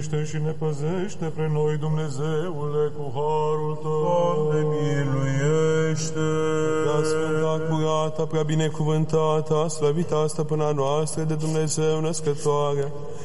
Și ne păzește pre noi, Dumnezeule, cu harul Tău. Doamne, miluiește! Prea sfânta, curată, prea binecuvântată, slăvita stăpâna noastră de Dumnezeu născătoare,